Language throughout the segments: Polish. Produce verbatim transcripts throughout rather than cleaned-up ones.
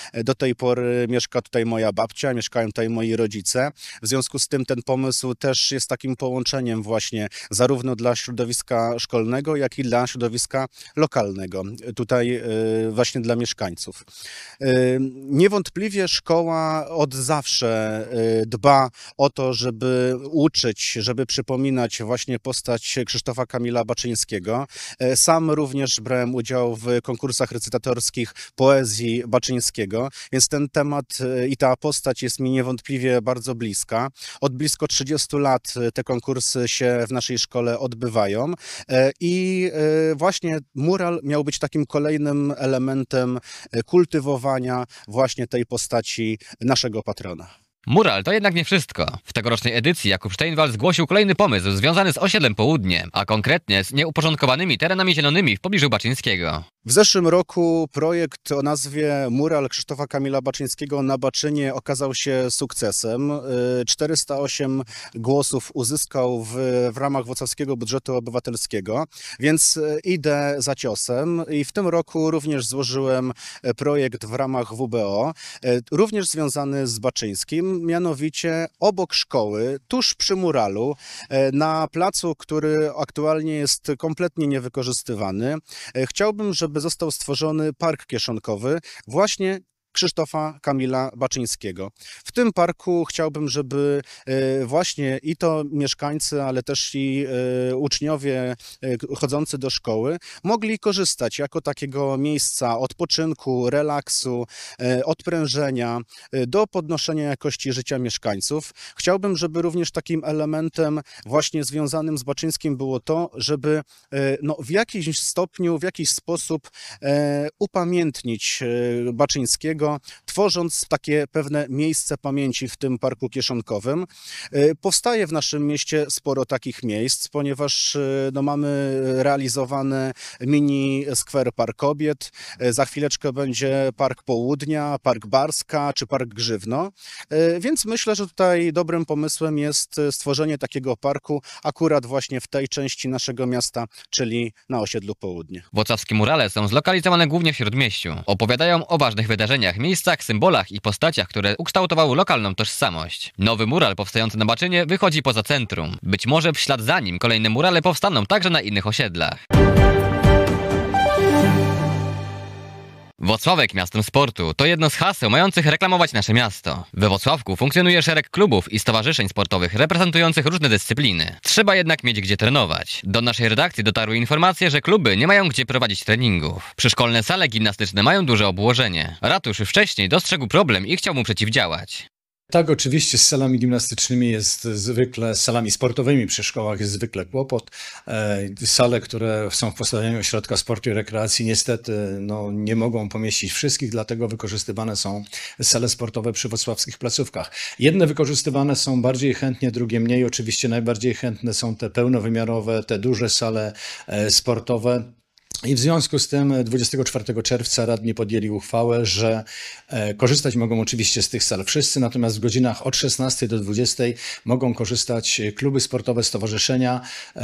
Do tej pory mieszka tutaj moja babcia, mieszkają tutaj moi rodzice. W związku z tym ten pomysł też jest takim połączeniem właśnie zarówno dla środowiska szkolnego, jak i dla środowiska lokalnego, tutaj właśnie dla mieszkańców. Niewątpliwie szkoła od zawsze dba o to, żeby uczyć, żeby przypominać właśnie postać Krzysztofa Kamila Baczyńskiego. Sam również brałem udział w konkursach recytatorskich poezji Baczyńskiego, więc ten temat i ta postać jest mi niewątpliwie bardzo bliska. Od blisko trzydziestu lat te konkursy się w naszej szkole odbywają i właśnie mural miał być takim kolejnym elementem kultywowania właśnie tej postaci naszego patrona. Mural to jednak nie wszystko. W tegorocznej edycji Jakub Steinwald zgłosił kolejny pomysł związany z osiedlem Południe, a konkretnie z nieuporządkowanymi terenami zielonymi w pobliżu Baczyńskiego. W zeszłym roku projekt o nazwie Mural Krzysztofa Kamila Baczyńskiego na Baczynie okazał się sukcesem. czterysta osiem głosów uzyskał w, w ramach wrocławskiego budżetu obywatelskiego, więc idę za ciosem i w tym roku również złożyłem projekt w ramach W B O, również związany z Baczyńskim, mianowicie obok szkoły, tuż przy muralu, na placu, który aktualnie jest kompletnie niewykorzystywany. Chciałbym, żeby został stworzony park kieszonkowy właśnie Krzysztofa Kamila Baczyńskiego. W tym parku chciałbym, żeby właśnie i to mieszkańcy, ale też i uczniowie chodzący do szkoły mogli korzystać jako takiego miejsca odpoczynku, relaksu, odprężenia, do podnoszenia jakości życia mieszkańców. Chciałbym, żeby również takim elementem właśnie związanym z Baczyńskim było to, żeby no, w jakimś stopniu, w jakiś sposób upamiętnić Baczyńskiego, tworząc takie pewne miejsce pamięci w tym parku kieszonkowym. Powstaje w naszym mieście sporo takich miejsc, ponieważ no, mamy realizowany mini skwer Park Kobiet, za chwileczkę będzie Park Południa, Park Barska czy Park Grzywno, więc myślę, że tutaj dobrym pomysłem jest stworzenie takiego parku akurat właśnie w tej części naszego miasta, czyli na osiedlu Południe. Włocławskie murale są zlokalizowane głównie w Śródmieściu. Opowiadają o ważnych wydarzeniach, miejscach, symbolach i postaciach, które ukształtowały lokalną tożsamość. Nowy mural powstający na Baczynie wychodzi poza centrum. Być może w ślad za nim kolejne murale powstaną także na innych osiedlach. Włocławek miastem sportu to jedno z haseł mających reklamować nasze miasto. We Włocławku funkcjonuje szereg klubów i stowarzyszeń sportowych reprezentujących różne dyscypliny. Trzeba jednak mieć gdzie trenować. Do naszej redakcji dotarły informacje, że kluby nie mają gdzie prowadzić treningów. Przyszkolne sale gimnastyczne mają duże obłożenie. Ratusz już wcześniej dostrzegł problem i chciał mu przeciwdziałać. Tak, oczywiście z salami gimnastycznymi jest zwykle, z salami sportowymi przy szkołach jest zwykle kłopot. Sale, które są w posiadaniu ośrodka sportu i rekreacji niestety no, nie mogą pomieścić wszystkich, dlatego wykorzystywane są sale sportowe przy wrocławskich placówkach. Jedne wykorzystywane są bardziej chętnie, drugie mniej. Oczywiście najbardziej chętne są te pełnowymiarowe, te duże sale sportowe. I w związku z tym dwudziestego czwartego czerwca radni podjęli uchwałę, że korzystać mogą oczywiście z tych sal wszyscy, natomiast w godzinach od szesnastej do dwudziestej mogą korzystać kluby sportowe, stowarzyszenia,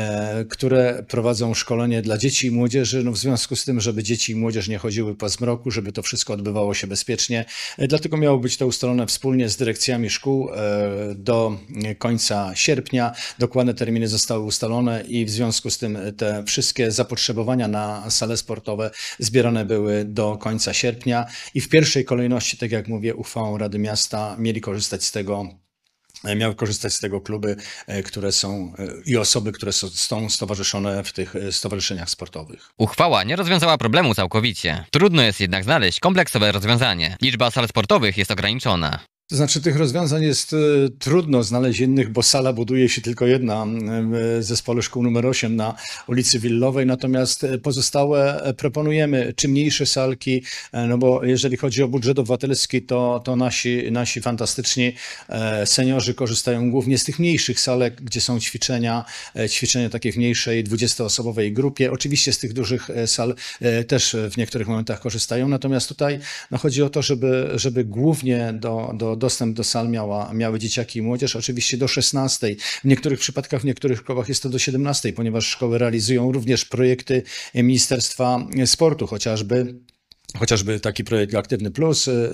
które prowadzą szkolenie dla dzieci i młodzieży, no w związku z tym, żeby dzieci i młodzież nie chodziły po zmroku, żeby to wszystko odbywało się bezpiecznie. Dlatego miało być to ustalone wspólnie z dyrekcjami szkół do końca sierpnia. Dokładne terminy zostały ustalone i w związku z tym te wszystkie zapotrzebowania na sale sportowe zbierane były do końca sierpnia i w pierwszej kolejności, tak jak mówię, uchwałą Rady Miasta mieli korzystać z tego, miały korzystać z tego kluby, które są i osoby, które są stowarzyszone w tych stowarzyszeniach sportowych. Uchwała nie rozwiązała problemu całkowicie. Trudno jest jednak znaleźć kompleksowe rozwiązanie. Liczba sal sportowych jest ograniczona. To znaczy tych rozwiązań jest y, trudno znaleźć innych, bo sala buduje się tylko jedna w zespole szkół numer osiem na ulicy Willowej, natomiast pozostałe proponujemy czy mniejsze salki, no bo jeżeli chodzi o budżet obywatelski, to, to nasi, nasi fantastyczni seniorzy korzystają głównie z tych mniejszych salek, gdzie są ćwiczenia, ćwiczenia takie w mniejszej dwudziestoosobowej grupie. Oczywiście z tych dużych sal też w niektórych momentach korzystają, natomiast tutaj no, chodzi o to, żeby, żeby głównie do, do dostęp do sal miała, miały dzieciaki i młodzież, oczywiście do szesnastej. W niektórych przypadkach, w niektórych szkołach jest to do siedemnastej, ponieważ szkoły realizują również projekty Ministerstwa Sportu, chociażby, chociażby taki projekt Aktywny Plus,